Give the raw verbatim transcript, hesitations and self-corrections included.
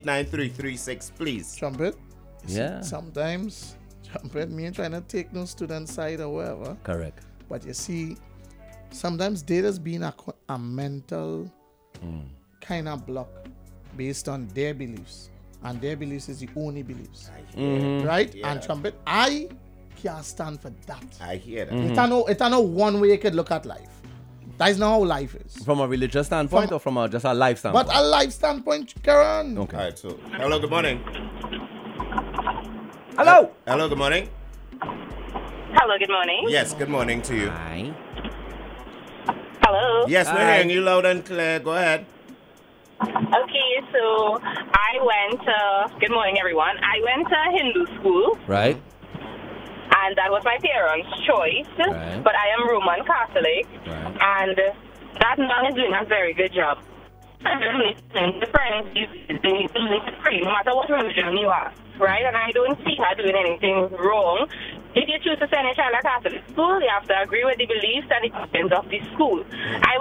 nine three three six, please. Trumpet. Yeah. Sometimes, Trumpet, me ain't trying to take no student side or whatever. Correct. But you see, sometimes there has been a, a mental mm. kind of block based on their beliefs. And their beliefs is the only beliefs. Mm-hmm. Right? Yeah. And Trumpet, I can't stand for that. I hear that. Mm-hmm. It's not it's not one way you could look at life. That is not how life is. From a religious standpoint From, or from a, just a life standpoint? But a life standpoint, Karen. Okay. All right, so, hello, good morning. Hello. Uh, hello, good morning. Hello, good morning. Yes, good morning to you. Hi. Hello. Yes, we're Hi. hearing you loud and clear. Go ahead. Okay, so I went to, good morning, everyone. I went to Hindu school, Right. and that was my parents' choice. Right. But I am Roman Catholic, Right. and that nun is doing a very good job. And the friends, you they need to live free, no matter what religion you are, right? And I don't see her doing anything wrong. If you choose to send a child to Catholic school, you have to agree with the beliefs and the teachings of the school. I